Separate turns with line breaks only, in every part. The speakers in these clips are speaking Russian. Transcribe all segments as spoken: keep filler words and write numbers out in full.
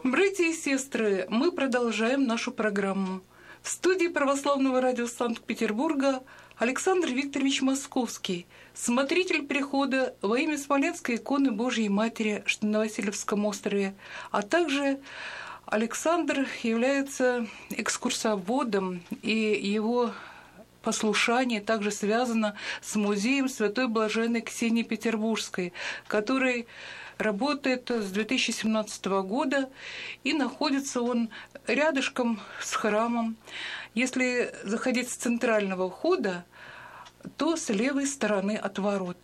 Братья и сестры, мы продолжаем нашу программу. В студии Православного радио Санкт-Петербурга Александр Викторович Московский, смотритель прихода во имя Смоленской иконы Божьей Матери, что на Васильевском острове, а также Александр является экскурсоводом, и его послушание также связано с музеем Святой Блаженной Ксении Петербургской, который работает с две тысячи семнадцатого года, и находится он рядышком с храмом. Если заходить с центрального входа, то с левой стороны от ворот.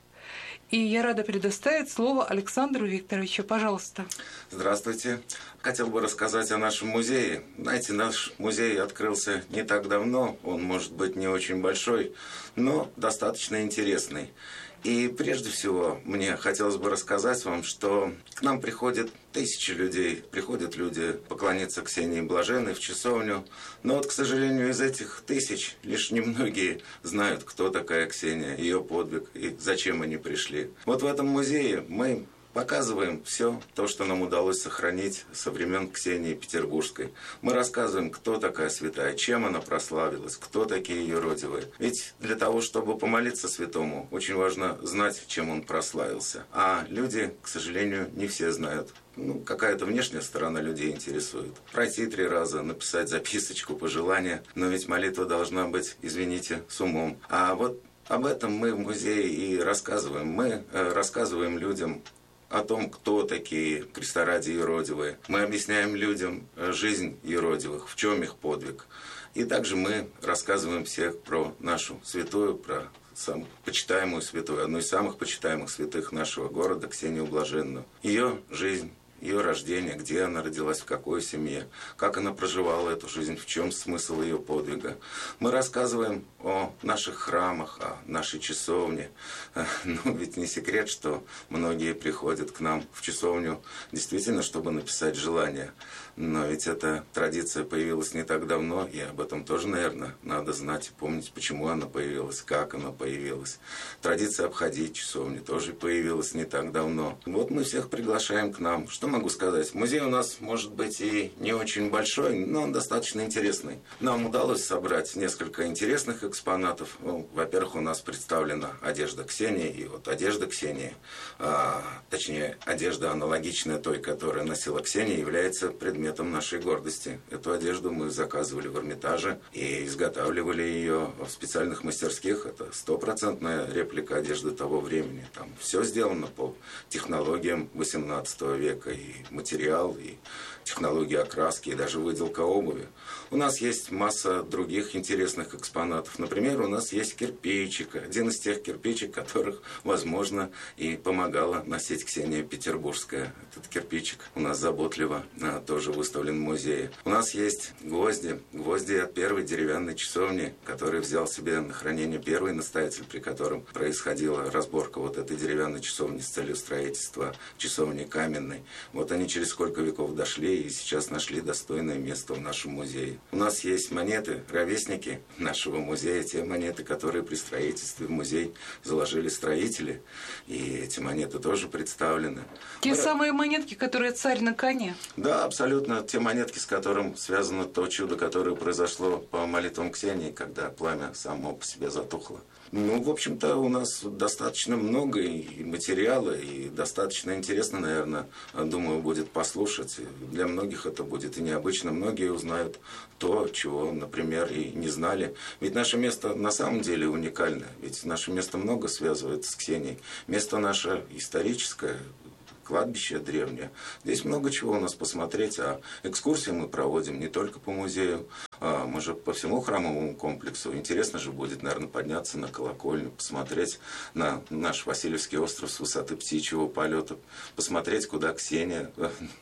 И я рада предоставить слово Александру Викторовичу. Пожалуйста.
Здравствуйте. Хотел бы рассказать о нашем музее. Знаете, наш музей открылся не так давно. Он, может быть, не очень большой, но достаточно интересный. И прежде всего мне хотелось бы рассказать вам, что к нам приходят тысячи людей, приходят люди поклониться Ксении Блаженной в часовню. Но вот, к сожалению, из этих тысяч лишь немногие знают, кто такая Ксения, ее подвиг и зачем они пришли. Вот в этом музее мы показываем все то, что нам удалось сохранить со времен Ксении Петербургской. Мы рассказываем, кто такая святая, чем она прославилась, кто такие ее родивые. Ведь для того, чтобы помолиться святому, очень важно знать, чем он прославился. А люди, к сожалению, не все знают. Ну, какая-то внешняя сторона людей интересует. Пройти три раза, написать записочку, пожелания. Но ведь молитва должна быть, извините, с умом. А вот об этом мы в музее и рассказываем. Мы э, рассказываем людям о том, кто такие кресторади Еродивые. Мы объясняем людям жизнь Еродивых, в чем их подвиг. И также мы рассказываем всех про нашу святую, про самую почитаемую святую, одну из самых почитаемых святых нашего города, Ксению Блаженную. Ее жизнь, ее рождение, где она родилась, в какой семье, как она проживала эту жизнь, в чем смысл ее подвига. Мы рассказываем о наших храмах, о нашей часовне. Ну, ведь не секрет, что многие приходят к нам в часовню действительно, чтобы написать желание. Но ведь эта традиция появилась не так давно, и об этом тоже, наверное, надо знать и помнить, почему она появилась, как она появилась. Традиция обходить часовню тоже появилась не так давно. Вот мы всех приглашаем к нам. Что могу сказать? Музей у нас, может быть, и не очень большой, но он достаточно интересный. Нам удалось собрать несколько интересных экспонатов. Ну, во-первых, у нас представлена одежда Ксении, и вот одежда Ксении, а, точнее, одежда аналогичная той, которую носила Ксения, является предметом нашей гордости. Эту одежду мы заказывали в Эрмитаже и изготавливали ее в специальных мастерских. Это стопроцентная реплика одежды того времени. Там все сделано по технологиям восемнадцатого века. И материал, и технологии окраски, и даже выделка обуви. У нас есть масса других интересных экспонатов. Например, у нас есть кирпичик. Один из тех кирпичик, которых, возможно, и помогала носить Ксения Петербургская. Этот кирпичик у нас заботливо а, тоже выставлен в музее. У нас есть гвозди. Гвозди от первой деревянной часовни, который взял себе на хранение первый настоятель, при котором происходила разборка вот этой деревянной часовни с целью строительства часовни каменной. Вот они через сколько веков дошли и сейчас нашли достойное место в нашем музее. У нас есть монеты, ровесники нашего музея, те монеты, которые при строительстве в музей заложили строители, и эти монеты тоже представлены.
Те
Мы...
самые монетки, которые царь на коне.
Да, абсолютно. Те монетки, с которым связано то чудо, которое произошло по молитвам Ксении, когда пламя само по себе затухло. Ну, в общем-то, у нас достаточно много и материала, и достаточно интересно, наверное, думаю, будет послушать. Для многих это будет и необычно. Многие узнают то, чего, например, и не знали. Ведь наше место на самом деле уникальное. Ведь наше место много связывает с Ксенией. Место наше историческое, кладбище древнее. Здесь много чего у нас посмотреть, а экскурсии мы проводим не только по музею, а мы же по всему храмовому комплексу. Интересно же будет, наверное, подняться на колокольню, посмотреть на наш Васильевский остров с высоты птичьего полета, посмотреть, куда Ксения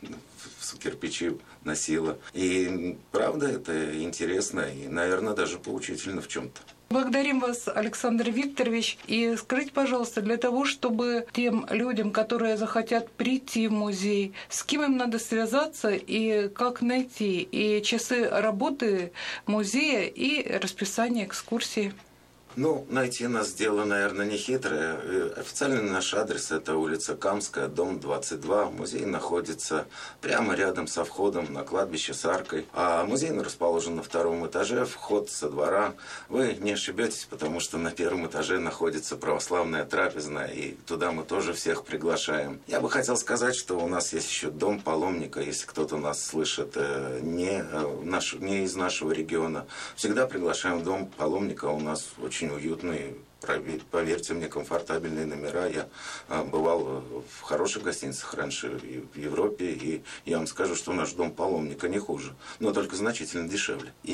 кирпичи носила. И правда, это интересно и, наверное, даже поучительно в чем-то.
Благодарим вас, Александр Викторович. И скажите, пожалуйста, для того, чтобы тем людям, которые захотят прийти в музей, с кем им надо связаться и как найти, и часы работы музея, и расписание экскурсий?
Ну, найти нас дело, наверное, не хитрое. Официальный наш адрес – это улица Камская, дом двадцать два. Музей находится прямо рядом со входом на кладбище с аркой. А музей расположен на втором этаже, вход со двора. Вы не ошибетесь, потому что на первом этаже находится православная трапезная, и туда мы тоже всех приглашаем. Я бы хотел сказать, что у нас есть еще дом паломника, если кто-то нас слышит не, наш, не из нашего региона. Всегда приглашаем в дом паломника, у нас очень уютный, поверьте мне, комфортабельные номера. Я бывал в хороших гостиницах раньше и в Европе, и я вам скажу, что наш дом паломника не хуже, но только значительно дешевле. И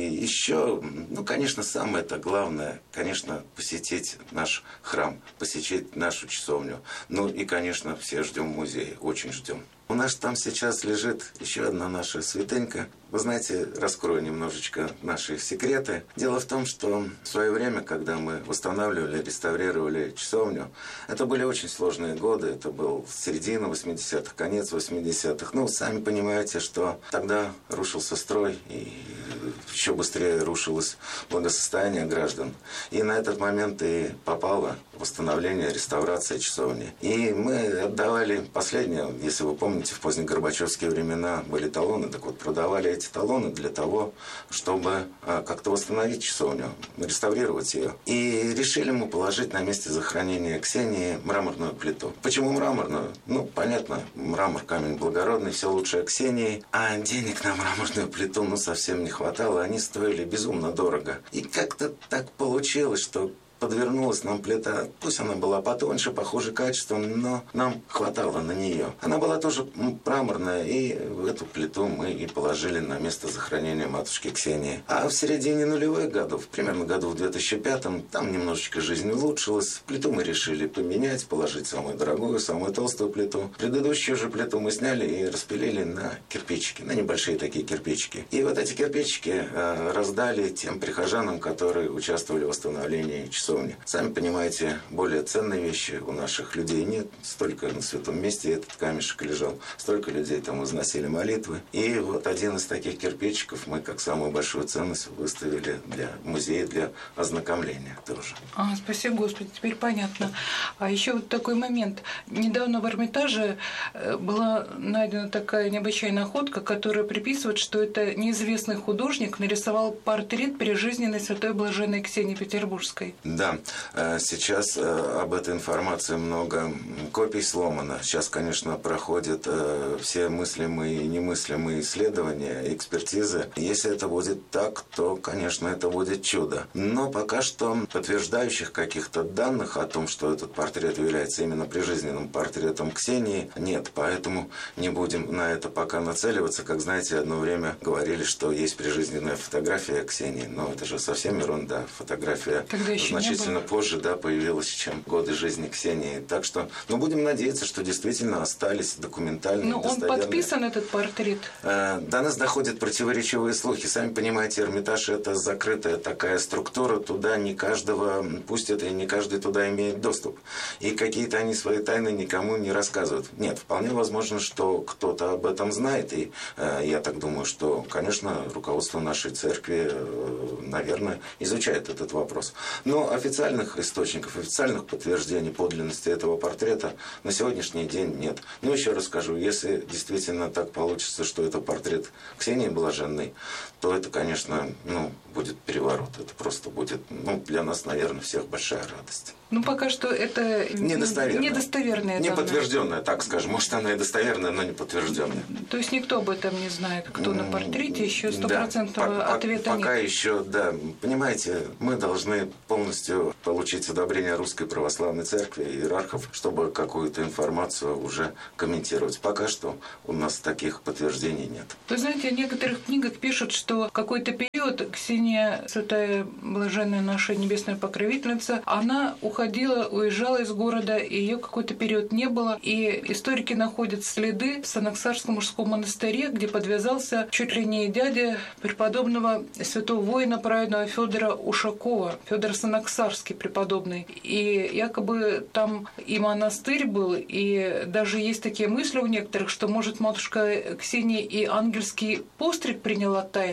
еще, ну, конечно, самое-то главное, конечно, посетить наш храм, посетить нашу часовню. Ну и, конечно, все ждем музей, очень ждем. У нас там сейчас лежит еще одна наша святынька. Вы знаете, раскрою немножечко наши секреты. Дело в том, что в свое время, когда мы восстанавливали, реставрировали часовню, это были очень сложные годы. Это был середина восьмидесятых, конец восьмидесятых. Ну, сами понимаете, что тогда рушился строй, и еще быстрее рушилось благосостояние граждан. И на этот момент и попало восстановление, реставрация часовни. И мы отдавали последнее, если вы помните, в поздние горбачевские времена были талоны, так вот продавали эти талоны для того, чтобы а, как-то восстановить часовню, реставрировать ее. И решили мы положить на месте захоронения Ксении мраморную плиту. Почему мраморную? Ну, понятно, мрамор, камень благородный, все лучшее Ксении, а денег на мраморную плиту, ну, совсем не хватало, они стоили безумно дорого. И как-то так получилось, что подвернулась нам плита, пусть она была потоньше, похуже качеством, но нам хватало на нее. Она была тоже мраморная, и эту плиту мы и положили на место захоронения матушки Ксении. А в середине нулевых годов, примерно году в две тысячи пятом, там немножечко жизнь улучшилась. Плиту мы решили поменять, положить самую дорогую, самую толстую плиту. Предыдущую же плиту мы сняли и распилили на кирпичики, на небольшие такие кирпичики. И вот эти кирпичики э, раздали тем прихожанам, которые участвовали в восстановлении часов. Сами понимаете, более ценные вещи у наших людей нет. Столько на святом месте этот камешек лежал, столько людей там возносили молитвы. И вот один из таких кирпичиков мы как самую большую ценность выставили для музея, для ознакомления тоже.
А, спасибо, Господи, теперь понятно. А еще вот такой момент. Недавно в Эрмитаже была найдена такая необычайная находка, которая приписывает, что это неизвестный художник нарисовал портрет прижизненной святой блаженной Ксении Петербургской.
Да, сейчас об этой информации много копий сломано. Сейчас, конечно, проходят все мыслимые и немыслимые исследования, экспертизы. Если это будет так, то, конечно, это будет чудо. Но пока что подтверждающих каких-то данных о том, что этот портрет является именно прижизненным портретом Ксении, нет. Поэтому не будем на это пока нацеливаться. Как знаете, одно время говорили, что есть прижизненная фотография Ксении. Но это же совсем ерунда. Фотография значительно позже, да, появилась, чем годы жизни Ксении. Так что, ну, будем надеяться, что действительно остались документальные,
ну, он подписан, этот портрет?
Э, до нас доходят противоречивые слухи. Сами понимаете, Эрмитаж – это закрытая такая структура, туда не каждого пустят, и не каждый туда имеет доступ. И какие-то они свои тайны никому не рассказывают. Нет, вполне возможно, что кто-то об этом знает, и э, я так думаю, что, конечно, руководство нашей церкви, э, наверное, изучает этот вопрос. Но официальных источников, официальных подтверждений подлинности этого портрета на сегодняшний день нет. Но еще раз скажу, если действительно так получится, что это портрет Ксении Блаженной, то это, конечно, ну, будет переворот. Это просто будет, ну, для нас, наверное, всех большая радость.
Ну, пока что это
недостоверная.
недостоверная
не подтвержденная, так скажем. Может, она и достоверная, но не подтвержденная.
То есть никто об этом не знает, кто на портрете, еще стопроцентного
да,
ответа
пока
нет.
Пока еще, да. Понимаете, мы должны полностью получить одобрение Русской Православной Церкви, иерархов, чтобы какую-то информацию уже комментировать. Пока что у нас таких подтверждений нет.
Вы знаете, в некоторых книгах пишут, что какой-то период Ксения, святая блаженная наша небесная покровительница, она уходила, уезжала из города, и ее какой-то период не было. И историки находят следы в Санаксарском мужском монастыре, где подвязался чуть ли не дядя преподобного святого воина праведного Федора Ушакова, Федор Санаксарский преподобный. И якобы там и монастырь был, и даже есть такие мысли у некоторых, что, может, матушка Ксения и ангельский постриг приняла тайно.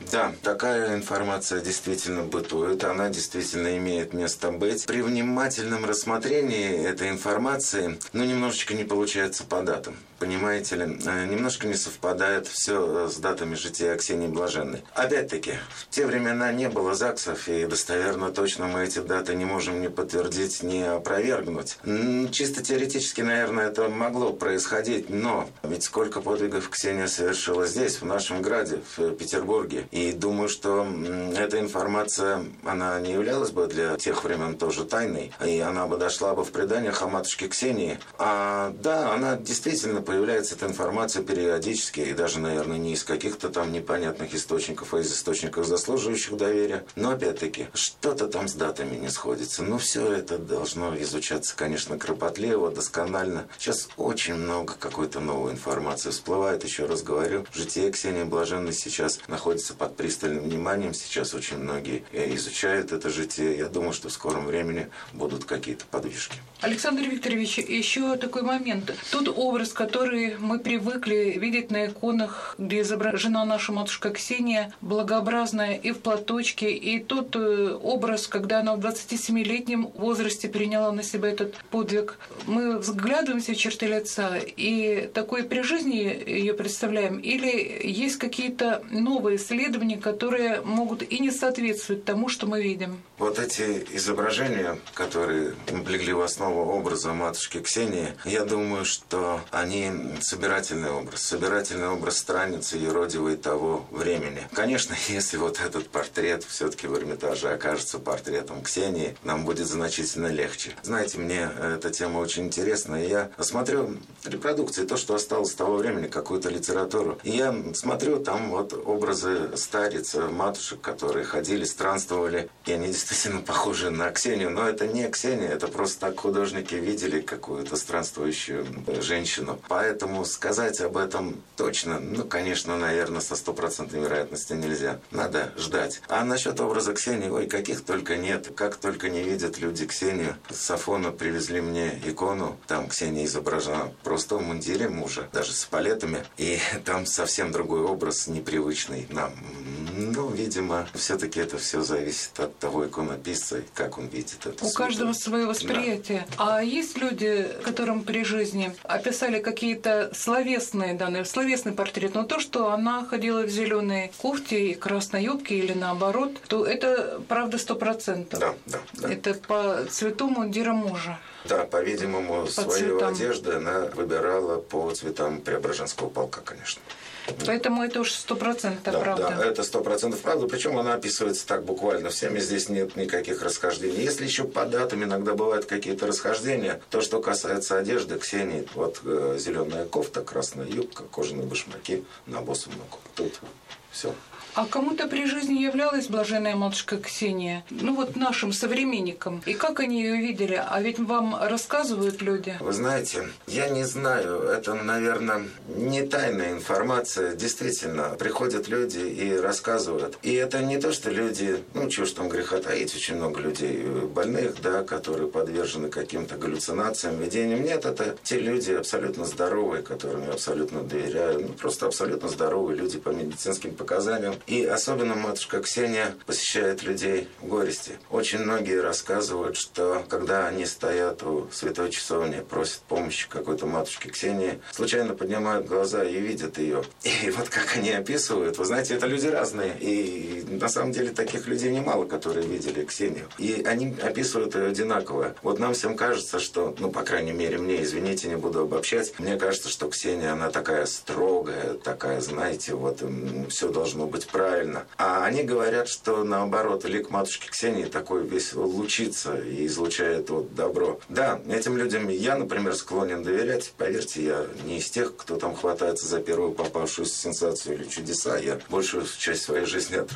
Да, такая информация действительно бытует, она действительно имеет место быть. При внимательном рассмотрении этой информации, ну, немножечко не получается по датам. Понимаете ли, немножко не совпадает все с датами жития Ксении Блаженной. Опять-таки, в те времена не было ЗАГСов, и достоверно точно мы эти даты не можем ни подтвердить, ни опровергнуть. Чисто теоретически, наверное, это могло происходить, но ведь сколько подвигов Ксения совершила здесь, в нашем граде, в Петербурге. И думаю, что эта информация, она не являлась бы для тех времен тоже тайной, и она бы дошла бы в преданиях о матушке Ксении. А да, она действительно появляется эта информация периодически, и даже, наверное, не из каких-то там непонятных источников, а из источников, заслуживающих доверия. Но, опять-таки, что-то там с датами не сходится. Но все это должно изучаться, конечно, кропотливо, досконально. Сейчас очень много какой-то новой информации всплывает. Еще раз говорю, житие Ксении Блаженной сейчас находится под пристальным вниманием. Сейчас очень многие изучают это житие. Я думаю, что в скором времени будут какие-то подвижки.
Александр Викторович, еще такой момент. Тот образ, который мы привыкли видеть на иконах, где изображена наша матушка Ксения, благообразная и в платочке, и тот образ, когда она в двадцатисемилетнем возрасте приняла на себя этот подвиг. Мы взглядываемся в черты лица, и такое при жизни ее представляем, или есть какие-то новые исследования, которые могут и не соответствовать тому, что мы видим?
Вот эти изображения, которые легли в основу образа матушки Ксении, я думаю, что они собирательный образ, собирательный образ страницы юродивой того времени. Конечно, если вот этот портрет все-таки в Эрмитаже окажется портретом Ксении, нам будет значительно легче. Знаете, мне эта тема очень интересна. Я смотрю репродукции, то, что осталось с того времени, какую-то литературу. И я смотрю там вот образы стариц, матушек, которые ходили, странствовали. И они действительно похожи на Ксению. Но это не Ксения, это просто так художники видели какую-то странствующую женщину. Поэтому сказать об этом точно, ну, конечно, наверное, со стопроцентной вероятностью нельзя. Надо ждать. А насчет образа Ксении, ой, каких только нет. Как только не видят люди Ксению. С Афона привезли мне икону. Там Ксения изображена просто в мундире мужа, даже с палетами. И там совсем другой образ, непривычный нам. Ну, видимо, все-таки это все зависит от того иконописца, и как он видит это.
У свое. Каждого свое восприятие. Да. А есть люди, которым при жизни описали какие-то словесные данные, словесный портрет, но то, что она ходила в зеленой кофте и красной юбке или наоборот, то это правда сто процентов.
Да, да, да.
Это по цвету мундира мужа.
Да, по-видимому, по свою цветам. Одежду она выбирала по цветам Преображенского полка, конечно.
Поэтому это уж сто процентов
да,
правда.
Да, это сто процентов правда. Причем она описывается так буквально всеми. Здесь нет никаких расхождений. Если еще по датам иногда бывают какие-то расхождения, то, что касается одежды Ксении, вот э, зеленая кофта, красная юбка, кожаные башмаки на босу ногу. Тут все.
А кому-то при жизни являлась блаженная матушка Ксения? Ну вот нашим современникам. И как они ее видели? А ведь вам рассказывают люди.
Вы знаете, я не знаю, это, наверное, не тайная информация. Действительно, приходят люди и рассказывают. И это не то, что люди, ну, чего ж там греха таить, очень много людей больных, да, которые подвержены каким-то галлюцинациям, видениям. Нет, это те люди абсолютно здоровые, которым я абсолютно доверяю. Ну, просто абсолютно здоровые люди по медицинским показаниям. И особенно матушка Ксения посещает людей в горести. Очень многие рассказывают, что когда они стоят у святой часовни, просят помощи какой-то матушке Ксении, случайно поднимают глаза и видят ее. И вот как они описывают, вы знаете, это люди разные. И на самом деле таких людей немало, которые видели Ксению. И они описывают ее одинаково. Вот нам всем кажется, что, ну, по крайней мере, мне, извините, не буду обобщать, мне кажется, что Ксения, она такая строгая, такая, знаете, вот все должно быть правильно. А они говорят, что наоборот, лик матушки Ксении такой весь лучится и излучает вот добро. Да, этим людям я, например, склонен доверять. Поверьте, я не из тех, кто там хватается за первую попавшуюся сенсацию или чудеса. Я большую часть своей жизни отработал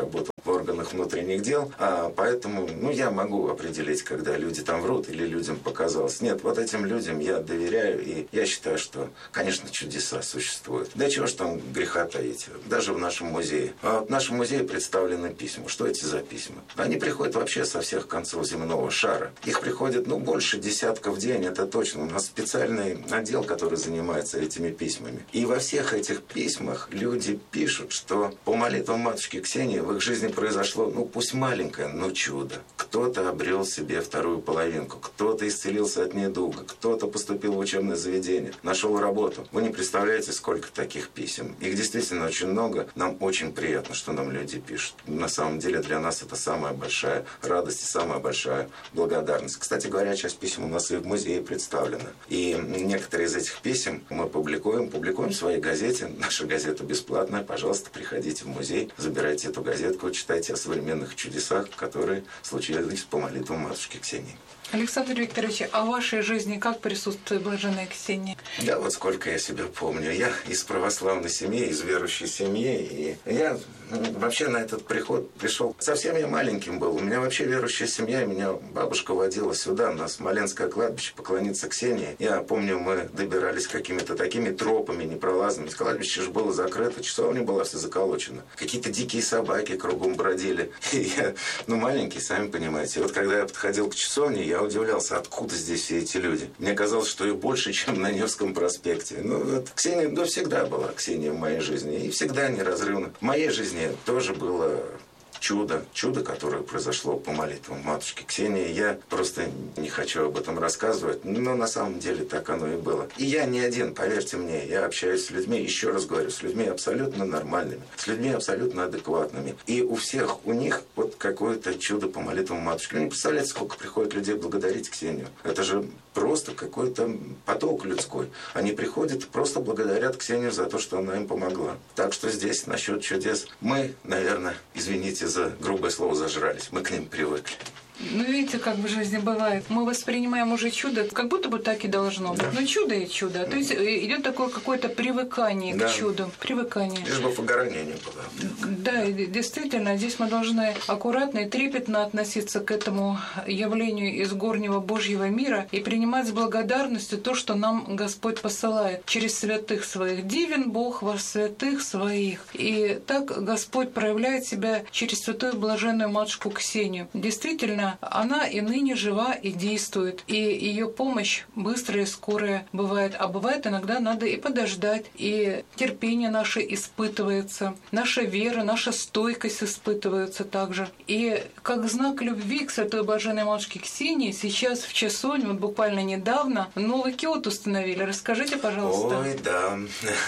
в органах внутренних дел, а поэтому, ну, я могу определить, когда люди там врут или людям показалось. Нет, вот этим людям я доверяю, и я считаю, что, конечно, чудеса существуют. Да чего ж там греха таить, даже в нашем музее. А в нашем музее представлены письма. Что эти за письма? Они приходят вообще со всех концов земного шара. Их приходит, ну, больше десятка в день, это точно. У нас специальный отдел, который занимается этими письмами. И во всех этих письмах люди пишут, что по молитвам матушки Ксении в их жизни произошло, ну, пусть маленькое, но чудо. Кто-то обрел себе вторую половинку, кто-то исцелился от недуга, кто-то поступил в учебное заведение, нашел работу. Вы не представляете, сколько таких писем. Их действительно очень много. Нам очень приятно, что нам люди пишут. На самом деле для нас это самая большая радость и самая большая благодарность. Кстати говоря, часть писем у нас и в музее представлена. И некоторые из этих писем мы публикуем, публикуем в своей газете. Наша газета бесплатная. Пожалуйста, приходите в музей, забирайте эту газетку, читайте о современных чудесах, которые случились по молитвам матушки Ксении.
Александр Викторович, а в вашей жизни как присутствует блаженная Ксения?
Да, вот сколько я себя помню. Я из православной семьи, из верующей семьи. И я вообще на этот приход пришел. Совсем я маленьким был. У меня вообще верующая семья. Меня бабушка водила сюда, на Смоленское кладбище, поклониться Ксении. Я помню, мы добирались какими-то такими тропами непролазными. Кладбище же было закрыто, часовня была вся заколочена. Какие-то дикие собаки кругом бродили. И я, ну, маленький, сами понимаете. И вот когда я подходил к часовне, я Я удивлялся, откуда здесь все эти люди. Мне казалось, что и больше, чем на Невском проспекте. Ну, вот Ксения, ну, всегда была Ксения в моей жизни. И всегда неразрывно. В моей жизни тоже было чудо. Чудо, которое произошло по молитвам матушки Ксении. Я просто не хочу об этом рассказывать, но на самом деле так оно и было. И я не один, поверьте мне. Я общаюсь с людьми, еще раз говорю, с людьми абсолютно нормальными, с людьми абсолютно адекватными. И у всех, у них вот какое-то чудо по молитвам матушки. Вы не представляете, сколько приходит людей благодарить Ксению. Это же просто какой-то поток людской. Они приходят и просто благодарят Ксению за то, что она им помогла. Так что здесь насчет чудес мы, наверное, извините за грубое слово, зажрались. Мы к ним привыкли.
Ну, видите, как в жизни бывает. Мы воспринимаем уже чудо, как будто бы так и должно быть. Да. Но чудо и чудо. То есть идет такое какое-то привыкание, да, к чуду. Привыкание.
Лишь бы выгорания не было.
Да, и действительно, здесь мы должны аккуратно и трепетно относиться к этому явлению из горнего Божьего мира и принимать с благодарностью то, что нам Господь посылает через святых своих. Дивен Бог во святых своих. И так Господь проявляет себя через святую блаженную матушку Ксению. Действительно, она и ныне жива и действует, и ее помощь быстрая и скорая бывает, а бывает иногда надо и подождать, и терпение наше испытывается, наша вера, наша стойкость испытываются также. И как знак любви к святой блаженной матушке Ксении сейчас в Часовне, вот буквально недавно, новый киот установили. Расскажите, пожалуйста.
Ой, да,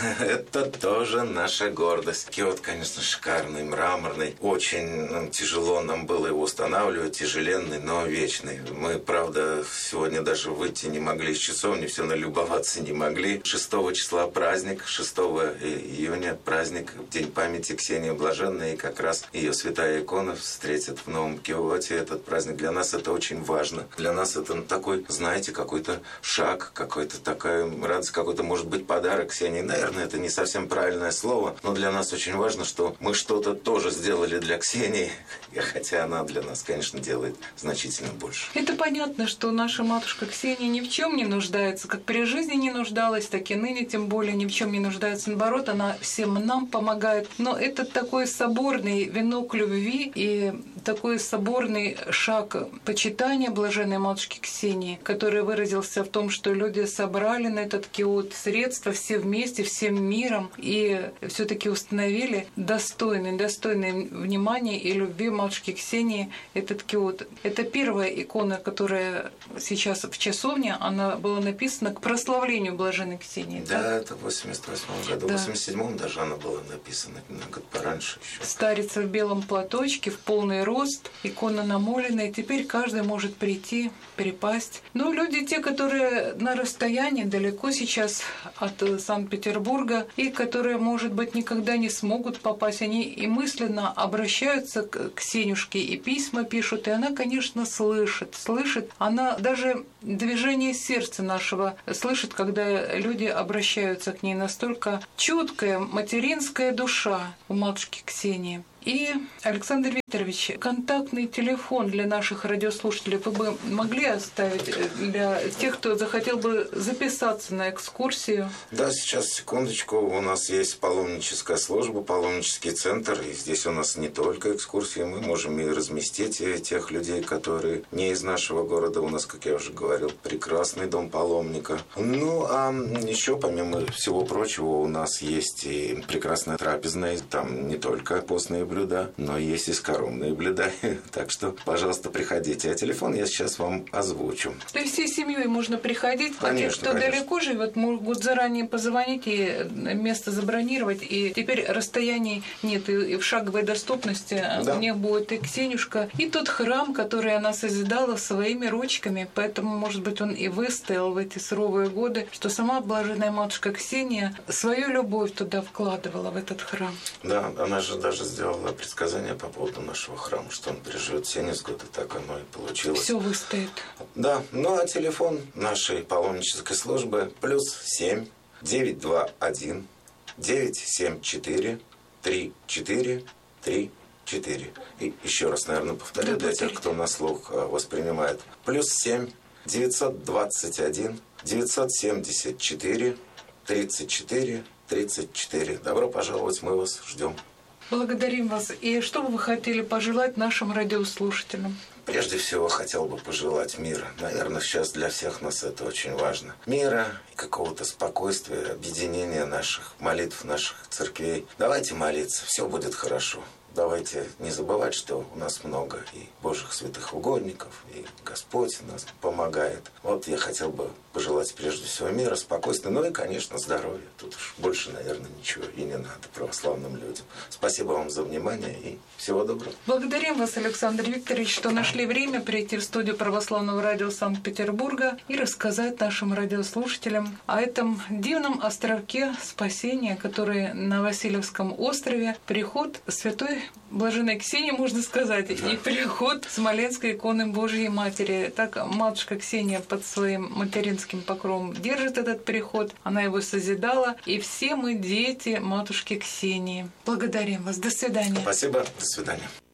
это тоже наша гордость. Киот, конечно, шикарный, мраморный, очень тяжело нам было его устанавливать, тяжелее, но вечный. Мы, правда, сегодня даже выйти не могли из часовни, все налюбоваться не могли. шестого числа праздник, шестого июня праздник, День памяти Ксении Блаженной, и как раз ее святая икона встретит в Новом Киоте. Этот праздник для нас это очень важно. Для нас это такой, знаете, какой-то шаг, какой-то такая радость, какой-то, может быть, подарок Ксении. Наверное, это не совсем правильное слово, но для нас очень важно, что мы что-то тоже сделали для Ксении, хотя она для нас, конечно, делает значительно больше.
Это понятно, что наша матушка Ксения ни в чем не нуждается, как при жизни не нуждалась, так и ныне тем более ни в чем не нуждается. Наоборот, она всем нам помогает. Но это такой соборный венок любви и такой соборный шаг почитания блаженной матушки Ксении, который выразился в том, что люди собрали на этот киот средства все вместе, всем миром, и все-таки установили достойный, достойный внимания и любви матушки Ксении этот киот. Это первая икона, которая сейчас в Часовне, она была написана к прославлению блаженной Ксении.
Да, так? Это в восемьдесят восьмом году, да. В восемьдесят седьмом даже она была написана, на год пораньше еще.
Старица в белом платочке, в полный рост, икона намоленная, теперь каждый может прийти, перепасть. Но люди, те, которые на расстоянии, далеко сейчас от Санкт-Петербурга, и которые, может быть, никогда не смогут попасть, они и мысленно обращаются к Ксенюшке, и письма пишут, и она, конечно, слышит, слышит. Она даже движение сердца нашего слышит, когда люди обращаются к ней. Настолько чуткая материнская душа у матушки Ксении. И, Александр Викторович, контактный телефон для наших радиослушателей вы бы могли оставить для тех, кто захотел бы записаться на экскурсию?
Да, сейчас, секундочку, у нас есть паломническая служба, паломнический центр, и здесь у нас не только экскурсии, мы можем и разместить тех людей, которые не из нашего города. У нас, как я уже говорил, прекрасный дом паломника. Ну, а еще, помимо всего прочего, у нас есть и прекрасная трапезная, там не только постные блюда, но есть и скоромные блюда, так что, пожалуйста, приходите. А телефон я сейчас вам озвучу.
То есть всей семьей можно приходить, а
Конечно,
те, кто
конечно.
далеко живет, могут заранее позвонить и место забронировать, и теперь расстояний нет, и в шаговой доступности.
Да.
У них будет и Ксенюшка, и тот храм, который она созидала своими ручками, поэтому, может быть, он и выстоял в эти суровые годы, что сама блаженная матушка Ксения свою любовь туда вкладывала, в этот храм.
Да, она же даже сделала предсказание по поводу нашего храма, что он переживет семьдесят год, и так оно и получилось.
Все выстоит.
Да, ну а телефон нашей паломнической службы плюс семь девять два один девять семь четыре три четыре три четыре. И еще раз, наверное, повторю,
да,
для
повторите.
тех, кто на слух воспринимает. Плюс семь девятьсот двадцать один девятьсот семьдесят четыре тридцать четыре тридцать четыре. Добро пожаловать, мы вас ждем.
Благодарим вас. И что бы вы хотели пожелать нашим радиослушателям?
Прежде всего, хотел бы пожелать мира. Наверное, сейчас для всех нас это очень важно. Мира, какого-то спокойствия, объединения наших молитв, наших церквей. Давайте молиться, все будет хорошо. Давайте не забывать, что у нас много и Божьих святых угодников, и Господь нас помогает. Вот я хотел бы пожелать прежде всего мира, спокойствия, ну и, конечно, здоровья. Тут уж больше, наверное, ничего и не надо православным людям. Спасибо вам за внимание и всего доброго.
Благодарим вас, Александр Викторович, что нашли время прийти в студию Православного радио Санкт-Петербурга и рассказать нашим радиослушателям о этом дивном островке спасения, который на Васильевском острове, приход святой блаженной Ксении, можно сказать, и приход Смоленской иконы Божьей Матери. Так матушка Ксения под своим материнским покровом держит этот приход, она его созидала, и все мы дети матушки Ксении. Благодарим вас. До свидания.
Спасибо. До свидания.